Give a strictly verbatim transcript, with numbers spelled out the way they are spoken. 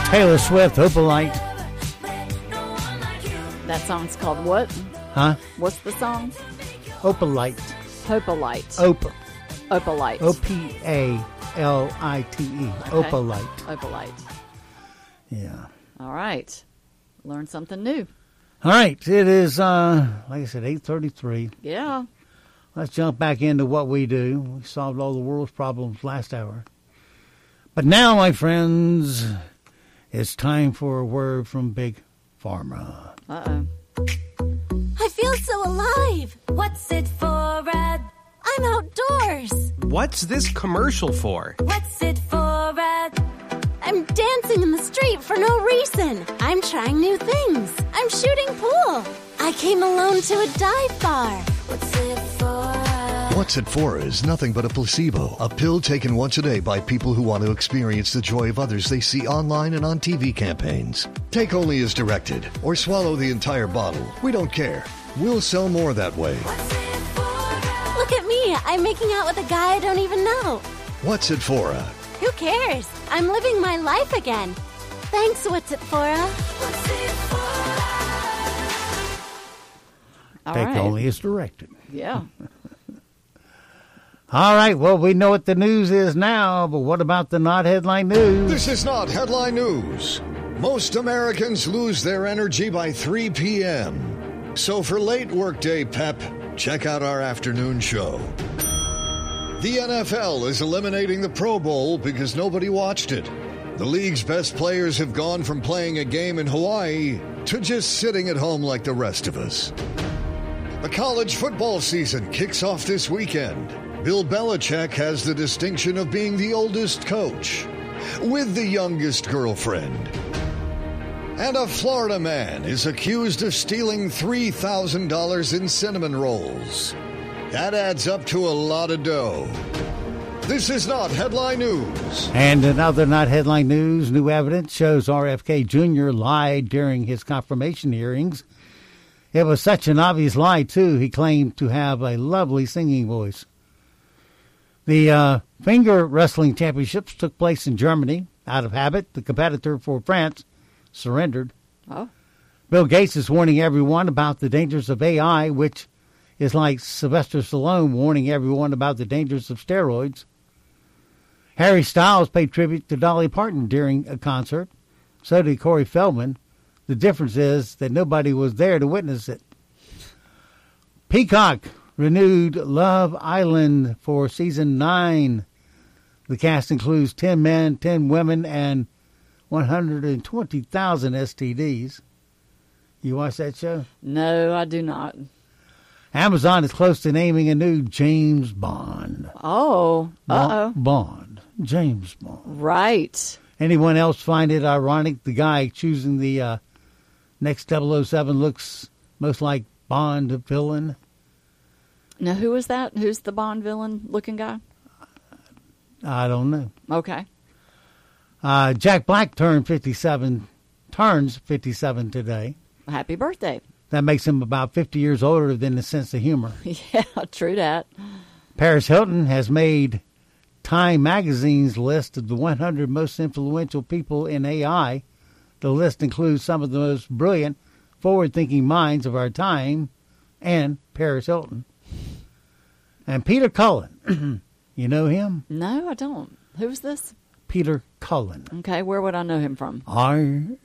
Taylor Swift, Opalite. That song's called what? Huh? What's the song? Opalite. Opalite. Op. Opalite. O P A L I T E. Okay. Opalite. Opalite. Yeah. All right. Learn something new. All right. It is, uh, like I said, eight thirty-three. Yeah. Let's jump back into what we do. We solved all the world's problems last hour. But now, my friends, it's time for a word from Big Pharma. Uh-oh. I feel so alive. What's it for, Red? I'm outdoors. What's this commercial for? What's it for, Red? I'm dancing in the street for no reason. I'm trying new things. I'm shooting pool. I came alone to a dive bar. What's it for, Red? What's It For is nothing but a placebo, a pill taken once a day by people who want to experience the joy of others they see online and on T V campaigns. Take only as directed, or swallow the entire bottle. We don't care. We'll sell more that way. Look at me. I'm making out with a guy I don't even know. What's It For? Who cares? I'm living my life again. Thanks, What's It For? All Take right. only as directed. Yeah. All right, well, we know what the news is now, but what about the not headline news? This is not headline news. Most Americans lose their energy by three p.m. So for late workday pep, check out our afternoon show. The N F L is eliminating the Pro Bowl because nobody watched it. The league's best players have gone from playing a game in Hawaii to just sitting at home like the rest of us. The college football season kicks off this weekend. Bill Belichick has the distinction of being the oldest coach with the youngest girlfriend. And a Florida man is accused of stealing three thousand dollars in cinnamon rolls. That adds up to a lot of dough. This is not headline news. And another not headline news, new evidence shows R F K Junior lied during his confirmation hearings. It was such an obvious lie, too. He claimed to have a lovely singing voice. The uh, finger wrestling championships took place in Germany. Out of habit, the competitor for France surrendered. Oh. Bill Gates is warning everyone about the dangers of A I, which is like Sylvester Stallone warning everyone about the dangers of steroids. Harry Styles paid tribute to Dolly Parton during a concert. So did Corey Feldman. The difference is that nobody was there to witness it. Peacock renewed Love Island for season nine. The cast includes ten men, ten women, and one hundred twenty thousand S T Ds. You watch that show? No, I do not. Amazon is close to naming a new James Bond. Oh. Uh-oh. Bond. James Bond. Right. Anyone else find it ironic? The guy choosing the uh, next double oh seven looks most like Bond villain. Now, who is that? Who's the Bond villain looking guy? I don't know. Okay. Uh, Jack Black turned fifty-seven, turns fifty-seven today. Happy birthday. That makes him about fifty years older than his sense of humor. Yeah, true that. Paris Hilton has made Time Magazine's list of the one hundred most influential people in A I. The list includes some of the most brilliant, forward-thinking minds of our time and Paris Hilton. And Peter Cullen. You know him? No, I don't. Who's this? Peter Cullen. Okay, where would I know him from? Are